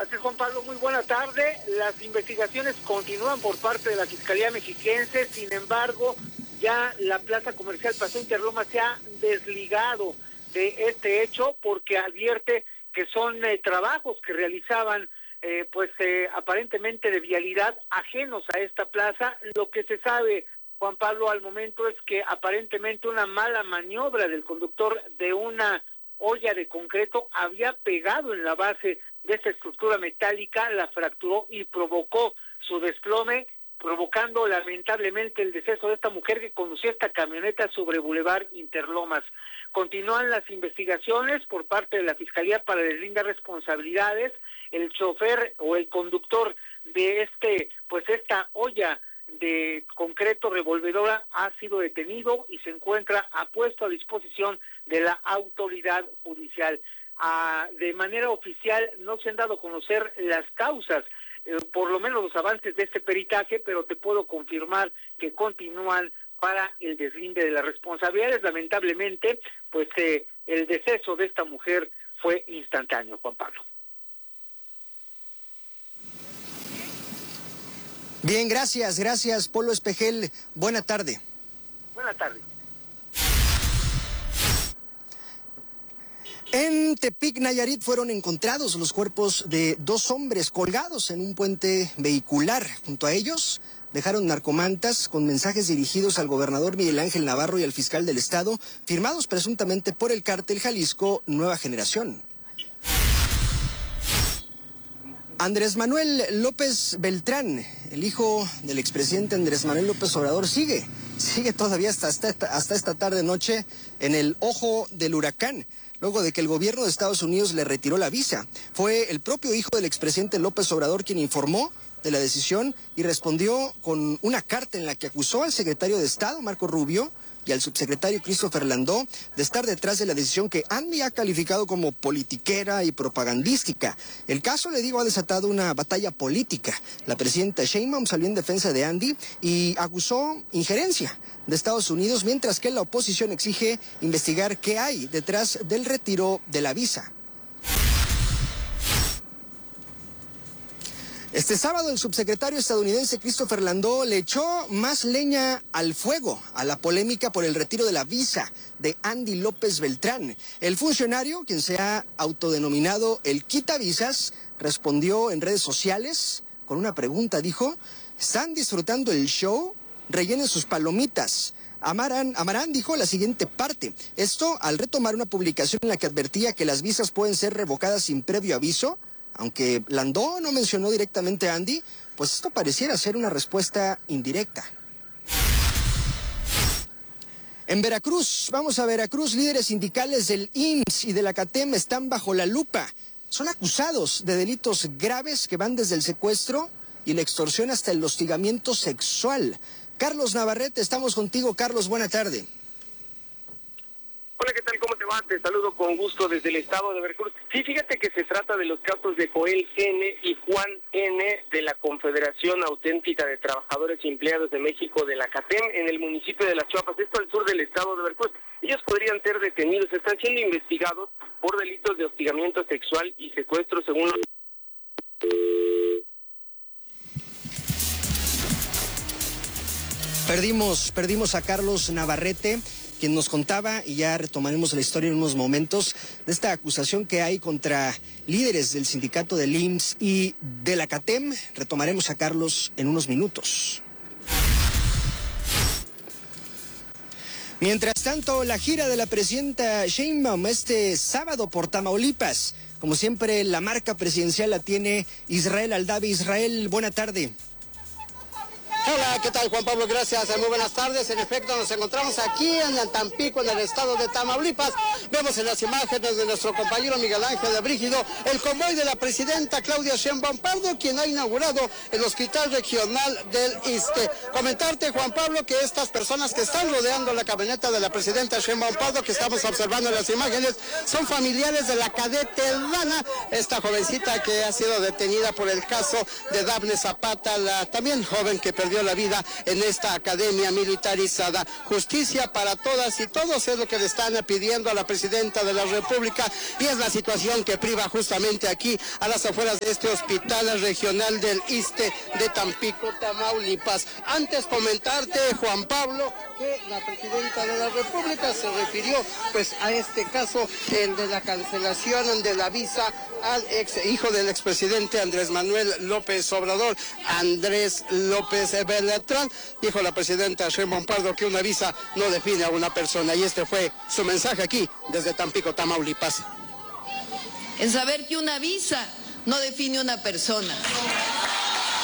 Así es, Juan Pablo, muy buena tarde. Las investigaciones continúan por parte de la Fiscalía Mexiquense, sin embargo, ya la plaza comercial Paseo Interlomas se ha desligado de este hecho porque advierte que son trabajos que realizaban aparentemente de vialidad ajenos a esta plaza. Lo que se sabe, Juan Pablo, al momento es que aparentemente una mala maniobra del conductor de una olla de concreto había pegado en la base de esta estructura metálica, la fracturó y provocó su desplome, provocando lamentablemente el deceso de esta mujer que conducía esta camioneta sobre Boulevard Interlomas. Continúan las investigaciones por parte de la Fiscalía para deslindar responsabilidades. El chofer o el conductor de esta olla de concreto revolvedora ha sido detenido y se encuentra puesto a disposición de la autoridad judicial. De manera oficial no se han dado a conocer las causas, por lo menos los avances de este peritaje, pero te puedo confirmar que continúan para el deslinde de las responsabilidades. Lamentablemente, el deceso de esta mujer fue instantáneo, Juan Pablo. Bien, gracias, Polo Espejel. Buena tarde. Buena tarde. En Tepic, Nayarit, fueron encontrados los cuerpos de 2 hombres colgados en un puente vehicular. Junto a ellos dejaron narcomantas con mensajes dirigidos al gobernador Miguel Ángel Navarro y al fiscal del estado, firmados presuntamente por el cártel Jalisco Nueva Generación. Andrés Manuel López Beltrán, el hijo del expresidente Andrés Manuel López Obrador, sigue todavía hasta esta tarde-noche en el ojo del huracán, luego de que el gobierno de Estados Unidos le retiró la visa. Fue el propio hijo del expresidente López Obrador quien informó de la decisión y respondió con una carta en la que acusó al secretario de Estado, Marco Rubio, y al subsecretario Christopher Landó de estar detrás de la decisión que Andy ha calificado como politiquera y propagandística. El caso, le digo, ha desatado una batalla política. La presidenta Sheinbaum salió en defensa de Andy y acusó injerencia de Estados Unidos, mientras que la oposición exige investigar qué hay detrás del retiro de la visa. Este sábado el subsecretario estadounidense Christopher Landó le echó más leña al fuego a la polémica por el retiro de la visa de Andy López Beltrán. El funcionario, quien se ha autodenominado el quitavisas, respondió en redes sociales con una pregunta. Dijo: ¿están disfrutando el show? Rellenen sus palomitas. Amarán dijo la siguiente parte: esto al retomar una publicación en la que advertía que las visas pueden ser revocadas sin previo aviso. Aunque Landó no mencionó directamente a Andy, pues esto pareciera ser una respuesta indirecta. En Veracruz, vamos a Veracruz, líderes sindicales del IMSS y de la CATEM están bajo la lupa. Son acusados de delitos graves que van desde el secuestro y la extorsión hasta el hostigamiento sexual. Carlos Navarrete, estamos contigo. Carlos, buena tarde. Hola, ¿qué tal? ¿Cómo te va? Te saludo con gusto desde el estado de Veracruz. Sí, fíjate que se trata de los casos de Joel N. y Juan N. de la Confederación Auténtica de Trabajadores y Empleados de México de la CATEM en el municipio de Las Chuapas, esto al sur del estado de Veracruz. Ellos podrían ser detenidos, están siendo investigados por delitos de hostigamiento sexual y secuestro según... Perdimos a Carlos Navarrete, quien nos contaba, y ya retomaremos la historia en unos momentos, de esta acusación que hay contra líderes del sindicato del IMSS y de la CATEM. Retomaremos a Carlos en unos minutos. Mientras tanto, la gira de la presidenta Sheinbaum este sábado por Tamaulipas. Como siempre, la marca presidencial la tiene Israel Aldave. Israel, buena tarde. Hola, ¿qué tal, Juan Pablo? Gracias, muy buenas tardes. En efecto, nos encontramos aquí en el Tampico, en el estado de Tamaulipas. Vemos en las imágenes de nuestro compañero Miguel Ángel de Brígido el convoy de la presidenta Claudia Sheinbaum Pardo, quien ha inaugurado el Hospital Regional del Iste. Comentarte, Juan Pablo, que estas personas que están rodeando la camioneta de la presidenta Sheinbaum Pardo, que estamos observando en las imágenes, son familiares de la cadete Dana, esta jovencita que ha sido detenida por el caso de Dafne Zapata, la también joven que perdió perdió la vida en esta academia militarizada. Justicia para todas y todos es lo que le están pidiendo a la presidenta de la República, y es la situación que priva justamente aquí a las afueras de este hospital regional del ISSSTE de Tampico, Tamaulipas. Antes comentarte, Juan Pablo, que la presidenta de la República se refirió pues a este caso, el de la cancelación de la visa al hijo del expresidente Andrés Manuel López Obrador, Andrés López Beltrán. Dijo la presidenta Sheinbaum Pardo que una visa no define a una persona, y este fue su mensaje aquí desde Tampico, Tamaulipas. En saber que una visa no define una persona.